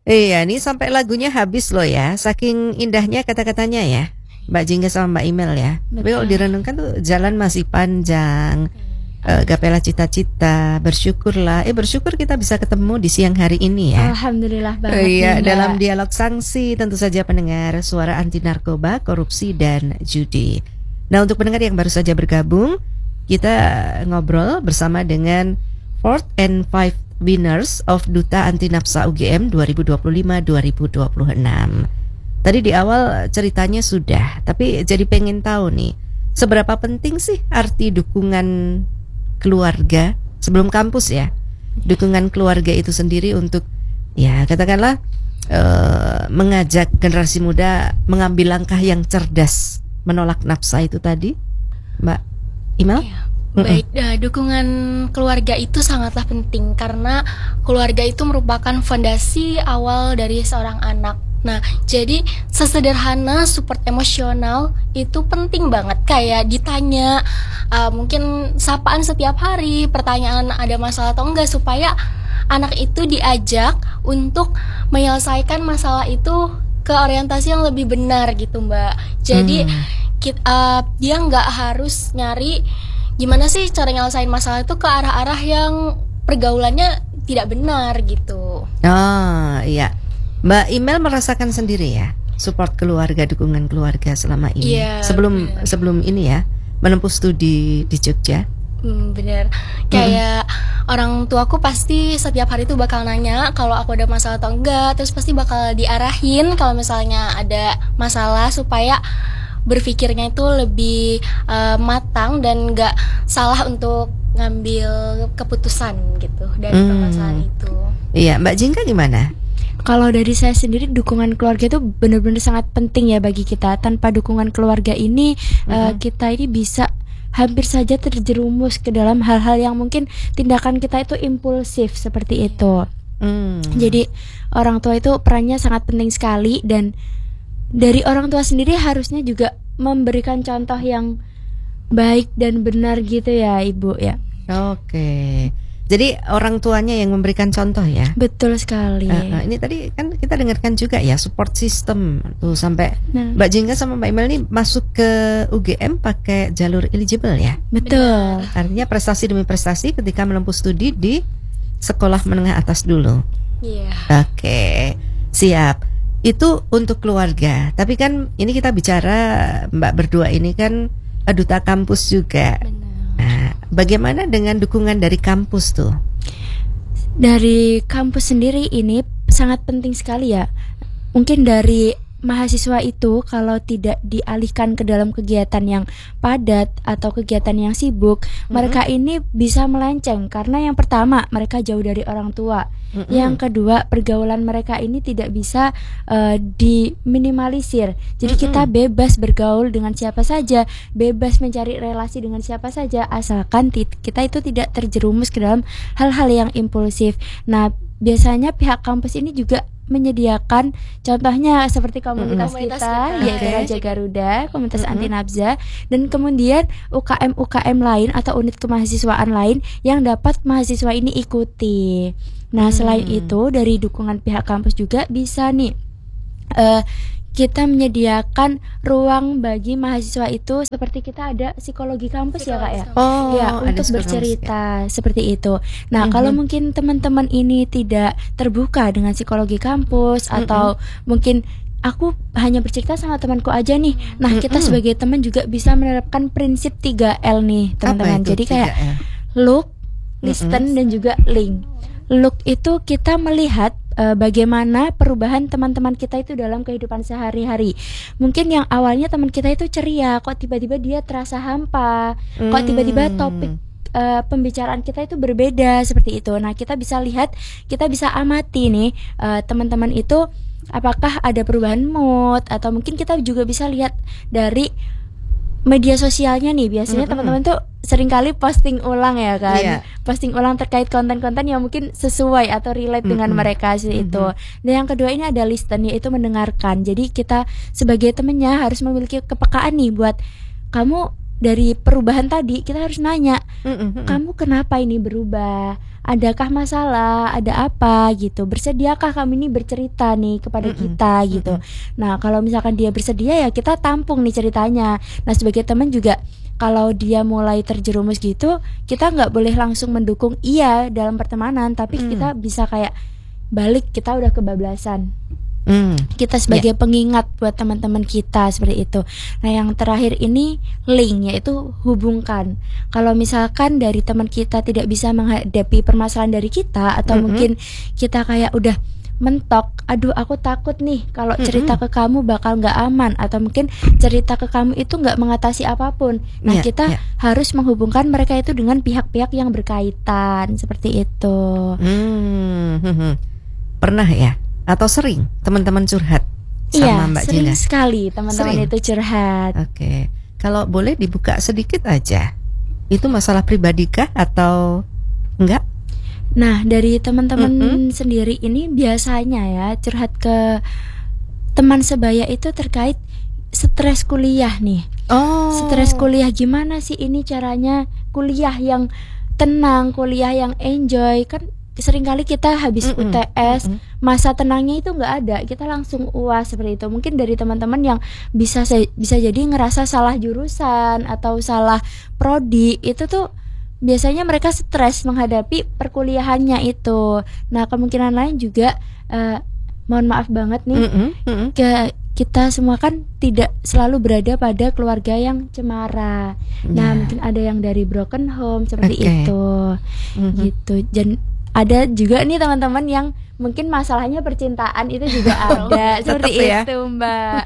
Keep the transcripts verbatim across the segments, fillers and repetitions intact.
Iya, nih sampai lagunya habis loh ya. Saking indahnya kata-katanya ya, Mbak Jingga sama Mbak Imel ya. Tapi kalau direnungkan tuh jalan masih panjang. Uh, gapelah cita-cita, bersyukurlah. Eh bersyukur kita bisa ketemu di siang hari ini ya. Alhamdulillah banget. Iya, nih, dalam dialog sanksi tentu saja pendengar suara anti narkoba, korupsi dan judi. Nah, untuk pendengar yang baru saja bergabung, kita ngobrol bersama dengan fourth and five winners of Duta Anti Nafsa U G M dua ribu dua puluh lima dua ribu dua puluh enam. Tadi di awal ceritanya sudah, tapi jadi pengen tahu nih, seberapa penting sih arti dukungan keluarga sebelum kampus ya, dukungan keluarga itu sendiri untuk ya katakanlah uh, mengajak generasi muda mengambil langkah yang cerdas menolak nafsa itu tadi, Mbak Imel? Ya, baik, uh, dukungan keluarga itu sangatlah penting karena keluarga itu merupakan fondasi awal dari seorang anak. Nah, jadi sesederhana support emosional itu penting banget. Kayak ditanya, uh, mungkin sapaan setiap hari, pertanyaan ada masalah atau enggak, supaya anak itu diajak untuk menyelesaikan masalah itu ke orientasi yang lebih benar gitu, Mbak. Jadi hmm. kita, uh, dia nggak harus nyari gimana sih cara nyelesain masalah itu ke arah-arah yang pergaulannya tidak benar gitu. Oh iya, Mbak Imel merasakan sendiri ya support keluarga, dukungan keluarga selama ini. Iya, sebelum bener. sebelum ini ya menempuh studi di Jogja. Hmm, bener. Kayak hmm. orang tuaku pasti setiap hari tuh bakal nanya kalau aku ada masalah atau enggak, terus pasti bakal diarahin kalau misalnya ada masalah supaya berpikirnya itu lebih uh, matang dan nggak salah untuk ngambil keputusan gitu dari hmm. permasalahan itu. Iya, Mbak Jingga gimana? Kalau dari saya sendiri, dukungan keluarga itu benar-benar sangat penting ya bagi kita. Tanpa dukungan keluarga ini, mm-hmm. uh, kita ini bisa hampir saja terjerumus ke dalam hal-hal yang mungkin tindakan kita itu impulsif seperti itu. Mm. Jadi orang tua itu perannya sangat penting sekali, dan dari orang tua sendiri harusnya juga memberikan contoh yang baik dan benar gitu ya, Ibu ya. Oke. Jadi orang tuanya yang memberikan contoh ya. Betul sekali. Uh, uh, ini tadi kan kita dengarkan juga ya support system tuh sampai nah. Mbak Jingga sama Mbak Imel ini masuk ke U G M pakai jalur eligible ya. Betul. Artinya prestasi demi prestasi ketika menempuh studi di sekolah menengah atas dulu. Iya. Yeah. Oke, siap. Itu untuk keluarga. Tapi kan ini kita bicara Mbak berdua ini kan duta kampus juga. Benar. Nah, bagaimana dengan dukungan dari kampus tuh? Dari kampus sendiri ini sangat penting sekali ya. Mungkin dari mahasiswa itu kalau tidak dialihkan ke dalam kegiatan yang padat atau kegiatan yang sibuk, mm-hmm. mereka ini bisa melenceng karena yang pertama mereka jauh dari orang tua. Mm-hmm. Yang kedua, pergaulan mereka ini tidak bisa uh, diminimalisir. Jadi mm-hmm. kita bebas bergaul dengan siapa saja, bebas mencari relasi dengan siapa saja, asalkan t- kita itu tidak terjerumus ke dalam hal-hal yang impulsif. Nah, biasanya pihak kampus ini juga menyediakan contohnya seperti komunitas, mm-hmm. kita, kita yaitu okay. Raja Garuda, komunitas mm-hmm. anti nafsa, dan kemudian U K M U K M lain atau unit kemahasiswaan lain yang dapat mahasiswa ini ikuti. Nah, mm. selain itu dari dukungan pihak kampus juga bisa nih uh, kita menyediakan ruang bagi mahasiswa itu, seperti kita ada psikologi kampus psikologi ya kak ya, oh, ya untuk bercerita ya. Seperti itu. Nah, mm-hmm. kalau mungkin teman-teman ini tidak terbuka dengan psikologi kampus, mm-hmm. atau mungkin aku hanya bercerita sama temanku aja nih. Nah, mm-hmm. kita sebagai teman juga bisa menerapkan prinsip tiga L nih teman-teman. Jadi kayak look, listen, mm-hmm. dan juga link. Look itu kita melihat uh, bagaimana perubahan teman-teman kita itu dalam kehidupan sehari-hari. Mungkin yang awalnya teman kita itu ceria, kok tiba-tiba dia terasa hampa, hmm. kok tiba-tiba topik uh, pembicaraan kita itu berbeda seperti itu. Nah, kita bisa lihat, kita bisa amati nih uh, teman-teman itu apakah ada perubahan mood, atau mungkin kita juga bisa lihat dari media sosialnya nih. Biasanya mm-hmm. teman-teman tuh seringkali posting ulang ya kan, yeah. posting ulang terkait konten-konten yang mungkin sesuai atau relate mm-hmm. dengan mereka sih mm-hmm. itu. Dan yang kedua ini ada listen, yaitu mendengarkan. Jadi kita sebagai temennya harus memiliki kepekaan nih buat kamu dari perubahan tadi. Kita harus nanya, mm-hmm. kamu kenapa ini berubah? adakah masalah, ada apa gitu, bersediakah kami ini bercerita nih kepada Mm-mm. kita gitu. Nah kalau misalkan dia bersedia ya kita tampung nih ceritanya. Nah sebagai teman juga kalau dia mulai terjerumus gitu, kita nggak boleh langsung mendukung iya dalam pertemanan, tapi Mm. kita bisa kayak balik, kita udah kebablasan. Hmm. Kita sebagai pengingat buat teman-teman kita seperti itu. Nah yang terakhir ini link, yaitu hubungkan. Kalau misalkan dari teman kita tidak bisa menghadapi permasalahan dari kita, atau Mm-mm. mungkin kita kayak udah mentok, aduh aku takut nih kalau cerita Mm-mm. ke kamu bakal nggak aman, atau mungkin cerita ke kamu itu nggak mengatasi apapun. Nah Iya, kita iya. harus menghubungkan mereka itu dengan pihak-pihak yang berkaitan seperti itu. Hmm. hmm, hmm. Pernah ya? Atau sering teman-teman curhat sama Iya, Mbak sering Jingga? sekali teman-teman Sering? itu curhat. Oke, kalau boleh dibuka sedikit aja, itu masalah pribadi kah atau enggak? Nah, dari teman-teman Mm-mm. sendiri ini biasanya ya curhat ke teman sebaya itu terkait stres kuliah nih. Oh, Stres kuliah gimana sih ini caranya kuliah yang tenang, kuliah yang enjoy. Kan seringkali kita habis Mm-mm. U T S, Mm-mm. masa tenangnya itu nggak ada, kita langsung U A S seperti itu. Mungkin dari teman-teman yang bisa se- bisa jadi ngerasa salah jurusan atau salah prodi, itu tuh biasanya mereka stres menghadapi perkuliahannya itu. Nah kemungkinan lain juga, eh, mohon maaf banget nih, Mm-mm. Mm-mm. ke kita semua kan tidak selalu berada pada keluarga yang cemara. Nah Ya. mungkin ada yang dari broken home seperti Oke. itu, Mhm. gitu. Dan ada juga nih teman-teman yang mungkin masalahnya percintaan itu juga ada seperti Tetep ya. itu Mbak.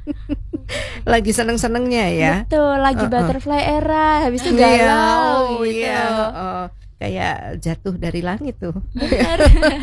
Lagi seneng-senengnya ya. Betul, lagi Uh-uh. butterfly era, habis itu Iya, galau oh, gitu. iya, oh, kayak jatuh dari langit tuh. Benar.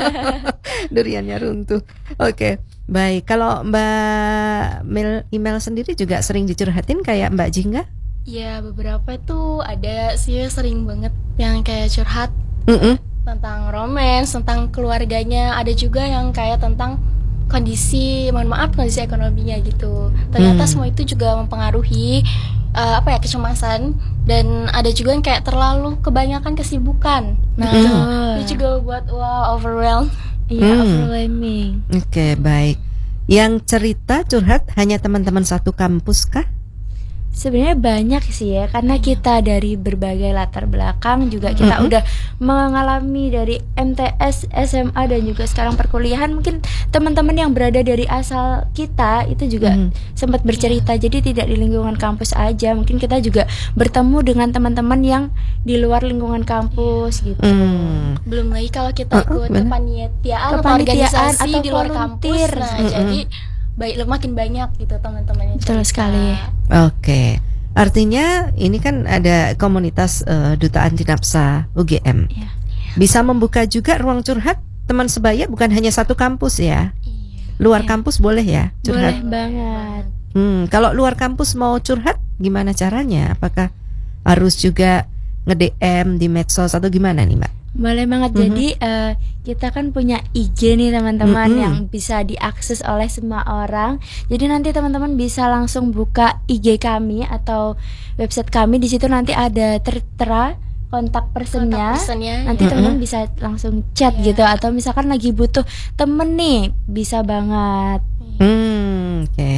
Duriannya runtuh. Oke, baik. Kalau Mbak Mil email sendiri juga sering dicurhatin kayak Mbak Jingga? Ya beberapa itu ada sih sering banget yang kayak curhat Mm-mm. tentang romance, tentang keluarganya. Ada juga yang kayak tentang kondisi, mohon maaf, kondisi ekonominya gitu. Ternyata Hmm. semua itu juga mempengaruhi uh, apa ya, kecemasan. Dan ada juga yang kayak terlalu kebanyakan kesibukan. Nah Betul. itu juga buat wow overwhelmed. Iya, Hmm. overwhelming. Oke, baik. Yang cerita curhat hanya teman-teman satu kampus kah? Sebenarnya banyak sih ya, karena kita dari berbagai latar belakang juga kita Mhm. udah mengalami dari M T S, S M A dan juga sekarang perkuliahan. Mungkin teman-teman yang berada dari asal kita itu juga Mhm. sempat bercerita. Jadi tidak di lingkungan kampus aja, mungkin kita juga bertemu dengan teman-teman yang di luar lingkungan kampus gitu. Hmm. Belum lagi kalau kita Uh-uh, ikut bener. kepanitiaan atau Kepanitiaan organisasi atau di luar kampus. volunteer. Nah Mm-mm. jadi baik makin banyak gitu teman-teman yang Betul cerita. sekali. Oke. Artinya ini kan ada komunitas eh, Duta Anti Nafsa U G M. Iya. Bisa membuka juga ruang curhat teman sebaya, bukan hanya satu kampus ya. Iya. Luar Iya. kampus boleh ya Boleh curhat. banget. Hmm, kalau luar kampus mau curhat gimana caranya? Apakah harus juga nge-D M di medsos atau gimana nih, Mbak? Boleh banget. Mhm. Jadi eh, kita kan punya I G nih teman-teman, Mhm. yang bisa diakses oleh semua orang. Jadi nanti teman-teman bisa langsung buka I G kami atau website kami. Di situ nanti ada tertera kontak personnya. Kontak personnya. Nanti Mhm. teman-teman bisa langsung chat Iya. gitu, atau misalkan lagi butuh temen nih, bisa banget. Hmm, oke.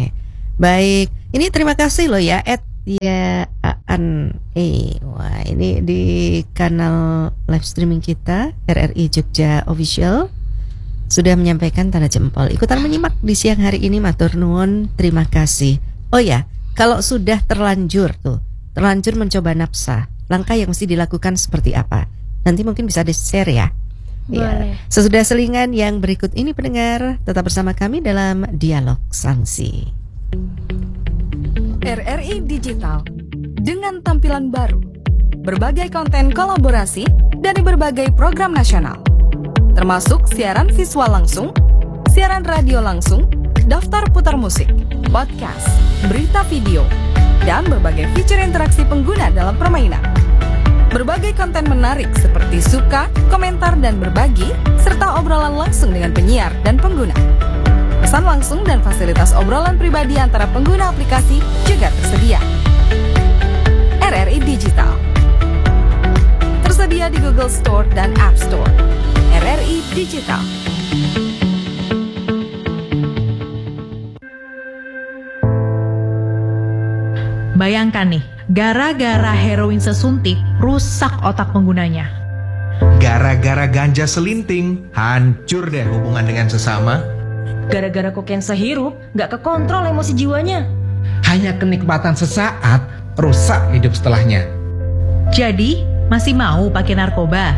Baik. Ini terima kasih loh ya, Ed ya Aan. Eh, wah ini di kanal live streaming kita R R I Jogja Official sudah menyampaikan tanda jempol. Ikutan menyimak di siang hari ini, matur nuwun, terima kasih. Oh ya, kalau sudah terlanjur tuh, terlanjur mencoba nafsa, langkah yang mesti dilakukan seperti apa? Nanti mungkin bisa di-share ya. Boleh. Sesudah selingan yang berikut ini pendengar, tetap bersama kami dalam Dialog Sangsi. R R I Digital dengan tampilan baru, berbagai konten kolaborasi dari berbagai program nasional, termasuk siaran visual langsung, siaran radio langsung, daftar putar musik, podcast, berita video, dan berbagai fitur interaksi pengguna dalam permainan. Berbagai konten menarik seperti suka, komentar, dan berbagi, serta obrolan langsung dengan penyiar dan pengguna. Pesan langsung dan fasilitas obrolan pribadi antara pengguna aplikasi juga tersedia. R R I Digital tersedia tersedia di Google Store dan App Store. R R I Digital. Bayangkan nih, gara-gara heroin sesuntik, rusak otak penggunanya. Gara-gara ganja selinting, hancur deh hubungan dengan sesama. Gara-gara kokain sehirup, gak kekontrol emosi jiwanya. Hanya kenikmatan sesaat, rusak hidup setelahnya. Jadi, masih mau pakai narkoba?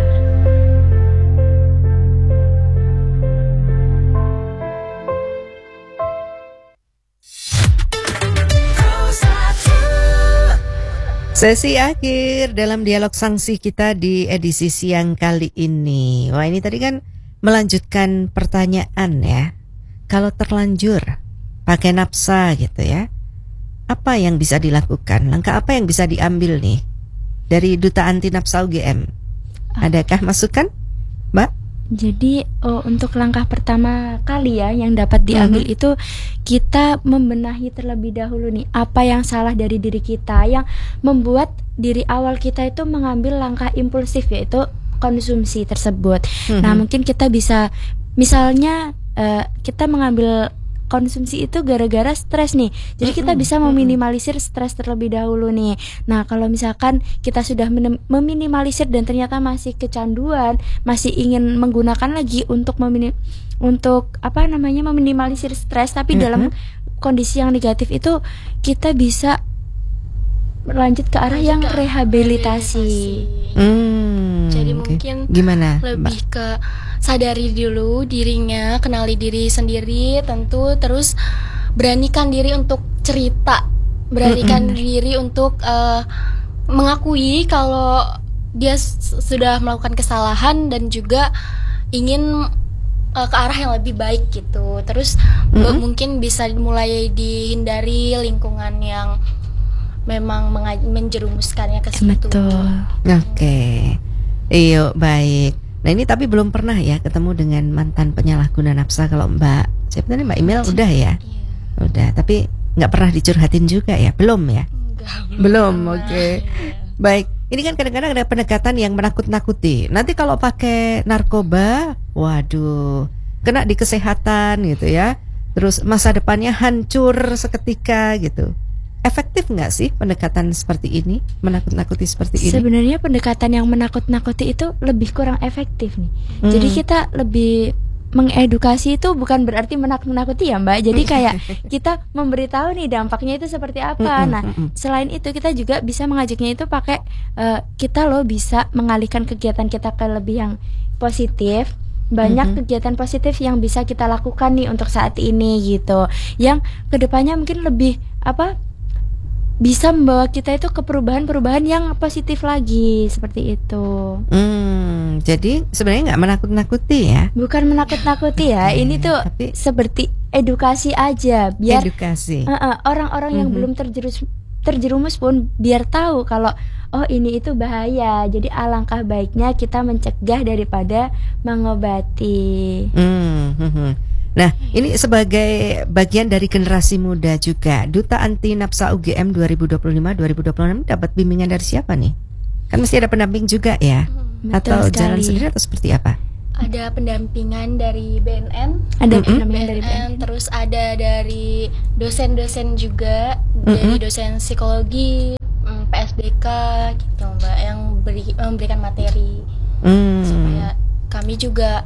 Sesi akhir dalam dialog sanksi kita di edisi siang kali ini. Wah, ini tadi kan melanjutkan pertanyaan ya. Kalau terlanjur pakai nafsa gitu ya, apa yang bisa dilakukan? Langkah apa yang bisa diambil nih dari Duta Anti Nafsa U G M? Adakah masukan, Mbak? Jadi oh, untuk langkah pertama kali ya yang dapat diambil mm-hmm. itu kita membenahi terlebih dahulu nih apa yang salah dari diri kita yang membuat diri awal kita itu mengambil langkah impulsif yaitu konsumsi tersebut. Mm-hmm. Nah mungkin kita bisa misalnya uh, kita mengambil konsumsi itu gara-gara stres nih. Jadi kita bisa meminimalisir stres terlebih dahulu nih. Nah, kalau misalkan kita sudah meminimalisir dan ternyata masih kecanduan, masih ingin menggunakan lagi untuk meminim untuk apa namanya meminimalisir stres tapi mm-hmm. dalam kondisi yang negatif itu kita bisa berlanjut ke arah yang rehabilitasi. Hmm, Jadi okay. mungkin gimana, lebih Mbak? ke sadari dulu dirinya, kenali diri sendiri tentu, terus beranikan diri untuk cerita, beranikan mm-hmm. diri untuk uh, mengakui kalau dia s- sudah melakukan kesalahan dan juga ingin uh, ke arah yang lebih baik gitu. Terus mm-hmm. b- mungkin bisa mulai dihindari lingkungan yang memang mengaj- menjerumuskannya ke situ. Betul. Oke, okay. Iyo baik. Nah ini tapi belum pernah ya ketemu dengan mantan penyalahguna nafsa. Kalau Mbak siapa tadi Mbak Imel udah ya, Iya. udah. Tapi nggak pernah dicurhatin juga ya, belum ya? Enggak, Belum, pernah. oke. Okay. Baik. Ini kan kadang-kadang ada pendekatan yang menakut-nakuti. Nanti kalau pakai narkoba, waduh, kena di kesehatan gitu ya. Terus masa depannya hancur seketika gitu. Efektif nggak sih pendekatan seperti ini, menakut-nakuti seperti ini? Sebenarnya pendekatan yang menakut-nakuti itu lebih kurang efektif nih. Hmm. Jadi kita lebih mengedukasi itu bukan berarti menakut-nakuti ya Mbak. Jadi kayak kita memberitahu nih dampaknya itu seperti apa. Nah selain itu kita juga bisa mengajaknya itu pakai uh, kita loh bisa mengalihkan kegiatan kita ke lebih yang positif. Banyak mm-hmm. kegiatan positif yang bisa kita lakukan nih untuk saat ini gitu. Yang kedepannya mungkin lebih apa? Bisa membawa kita itu ke perubahan-perubahan yang positif lagi seperti itu. Hmm, jadi sebenarnya nggak menakut-nakuti ya? Bukan menakut-nakuti ya, okay, ini tuh tapi seperti edukasi aja biar edukasi. Uh, uh, orang-orang yang Mm-hmm. belum terjerumus terjerumus pun biar tahu kalau oh ini itu bahaya. Jadi alangkah baiknya kita mencegah daripada mengobati. Hmm, hmm, hmm. Nah, ini sebagai bagian dari generasi muda juga, Duta Anti Nafsa U G M dua ribu dua puluh lima dua ribu dua puluh enam dapat bimbingan dari siapa nih? Kan mesti ada pendamping juga ya? Betul Atau sekali. jalan sendiri atau seperti apa? Ada pendampingan dari B N N, Ada Mm-mm. pendampingan dari B N N. terus ada dari dosen-dosen juga, dari dosen psikologi, mm, P S B K gitu Mbak, yang beri, memberikan materi Hmm, supaya kami juga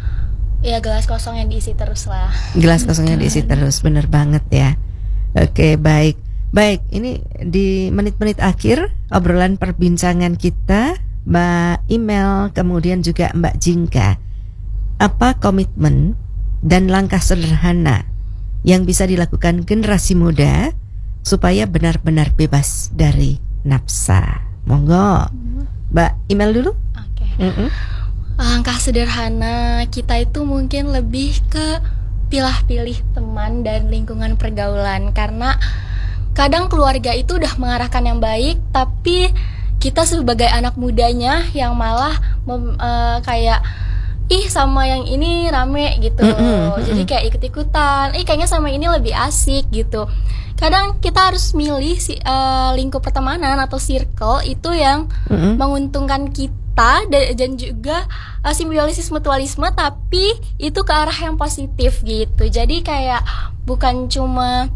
ya gelas kosong yang diisi terus lah. gelas kosongnya diisi terus, bener banget ya. Oke, baik. Baik, ini di menit-menit akhir obrolan perbincangan kita, Mbak Imel, kemudian juga Mbak Jingka. Apa komitmen dan langkah sederhana yang bisa dilakukan generasi muda supaya benar-benar bebas dari nafsa? Monggo, Mbak Imel dulu. Oke. Mm-mm. Langkah sederhana kita itu mungkin lebih ke pilah-pilih teman dan lingkungan pergaulan, karena kadang keluarga itu udah mengarahkan yang baik, tapi kita sebagai anak mudanya yang malah mem, uh, kayak ih sama yang ini rame gitu. Mm-mm, mm-mm. Jadi kayak ikut-ikutan, ih kayaknya sama ini lebih asik gitu. Kadang kita harus milih si, uh, lingkup pertemanan atau circle itu yang Mm-mm. menguntungkan kita kita dan, dan juga uh, simbiosis mutualisme, tapi itu ke arah yang positif gitu. Jadi kayak bukan cuma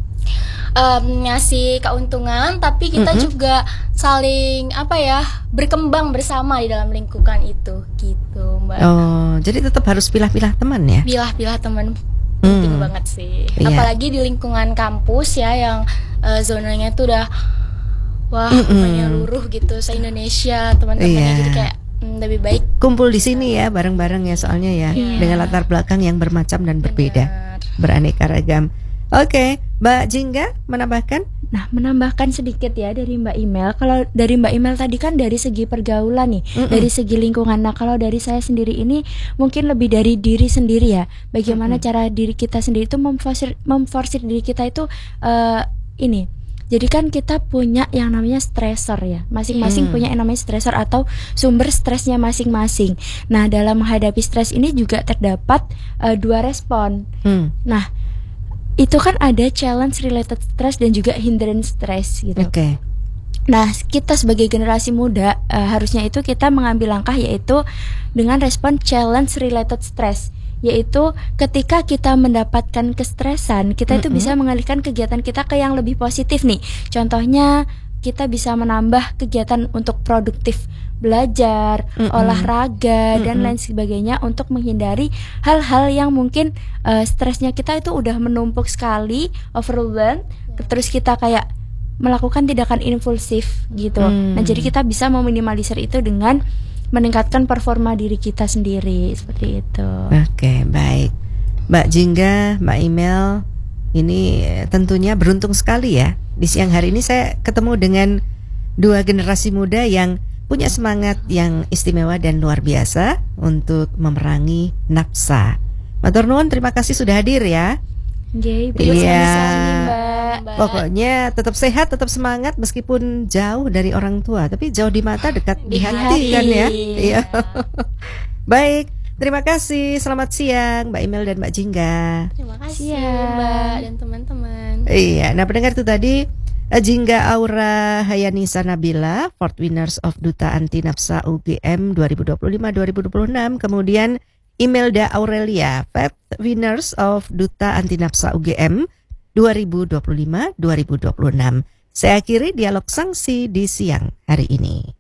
um, ngasih keuntungan, tapi kita mm-hmm. juga saling apa ya berkembang bersama di dalam lingkungan itu gitu, Mbak. Oh, jadi tetap harus pilah-pilah teman ya? Pilah-pilah teman penting hmm. banget sih. Yeah. Apalagi di lingkungan kampus ya yang uh, zonanya tuh udah wah menyeluruh gitu se-Indonesia teman-temannya, yeah. Jadi kayak mm, lebih baik kumpul di sini ya bareng-bareng ya soalnya ya, yeah. Dengan latar belakang yang bermacam dan berbeda. Benar. Beraneka ragam. Oke, okay. Mbak Jingga menambahkan? Nah, menambahkan sedikit ya dari Mbak Imel. Kalau dari Mbak Imel tadi kan dari segi pergaulan nih, Mm-mm. dari segi lingkungan. Nah, kalau dari saya sendiri ini mungkin lebih dari diri sendiri ya. Bagaimana Mm-mm. cara diri kita sendiri itu memforsir, memforsir diri kita itu uh, ini. Jadi kan kita punya yang namanya stressor ya. Masing-masing hmm. punya yang namanya stressor atau sumber stresnya masing-masing. Nah, dalam menghadapi stres ini juga terdapat uh, dua respon. Hmm. Nah, itu kan ada challenge related stress dan juga hindrance stress gitu. Oke. Okay. Nah, kita sebagai generasi muda uh, harusnya itu kita mengambil langkah yaitu dengan respon challenge related stress, yaitu ketika kita mendapatkan kestresan, kita mm-hmm. itu bisa mengalihkan kegiatan kita ke yang lebih positif nih. Contohnya kita bisa menambah kegiatan untuk produktif, belajar, mm-hmm. olahraga, mm-hmm. dan lain sebagainya untuk menghindari hal-hal yang mungkin uh, stresnya kita itu udah menumpuk sekali, overwhelmed, terus kita kayak melakukan tindakan impulsif gitu. Mm. Nah, jadi kita bisa meminimalisir itu dengan meningkatkan performa diri kita sendiri seperti itu. Oke, baik. Mbak Jingga, Mbak Imel, ini tentunya beruntung sekali ya. Di siang hari ini saya ketemu dengan dua generasi muda yang punya semangat yang istimewa dan luar biasa untuk memerangi nafsa. Matur nuwun, terima kasih sudah hadir ya. Nggih, iya. Pokoknya tetap sehat, tetap semangat meskipun jauh dari orang tua, tapi jauh di mata, dekat di, di hati, hati kan ya. Iya. Baik, terima kasih. Selamat siang Mbak Imel dan Mbak Jingga. Terima kasih siang. Mbak dan teman-teman. Iya, nah pendengar itu tadi Jingga Aura Hayanisa Nabila, Fourth Winners of Duta Anti Nafsa U G M dua ribu dua puluh lima dua ribu dua puluh enam. Kemudian Imelda Aurelia, Fifth Winners of Duta Anti Nafsa U G M dua ribu dua puluh lima dua ribu dua puluh enam. Saya akhiri dialog Sangsi di siang hari ini.